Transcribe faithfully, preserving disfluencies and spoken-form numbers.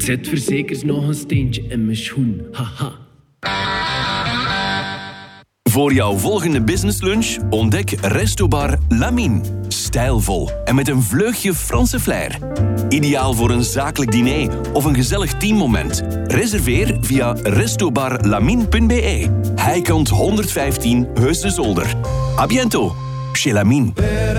zet verzekers nog een steentje in mijn schoen. Haha. Voor jouw volgende businesslunch ontdek Restobar Lamine. Stijlvol en met een vleugje Franse flair. Ideaal voor een zakelijk diner of een gezellig teammoment. Reserveer via restobarlamine punt b e. Heikant honderdvijftien Heus de Zolder. A biento, chez Lamine.